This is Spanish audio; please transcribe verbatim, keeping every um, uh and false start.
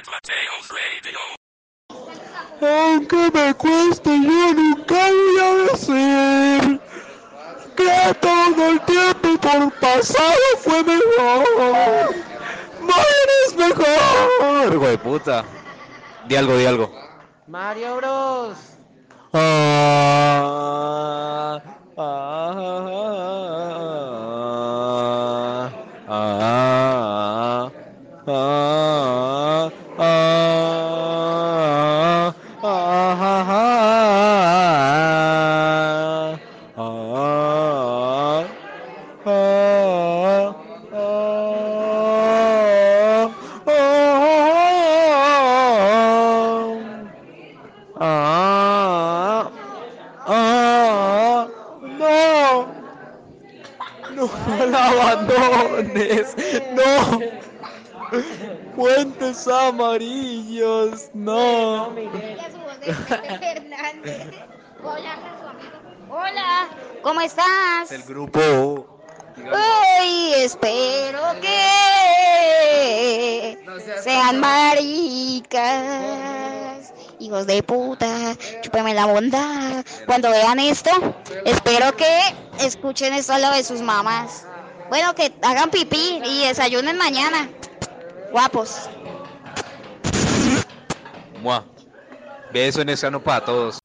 Aunque me cueste, yo nunca voy a decir que todo el tiempo por pasado fue mejor. Morir es mejor. Hijo de puta. Di algo, di algo. Mario Bros. Ah, ah, ah, ah, ah, ah, ah, ah, ah, no, no la abandones, no, puentes amarillos, no. Ya su voz de Vicente Fernández. Hola, con su amigo. Hola, ¿cómo estás? El grupo. Uy, espero que sean maricas, hijos de puta, chúpeme la bondad. Cuando vean esto, espero que escuchen esto a lo de sus mamás. Bueno, que hagan pipí y desayunen mañana. Guapos. Mua. Beso en el sano para todos.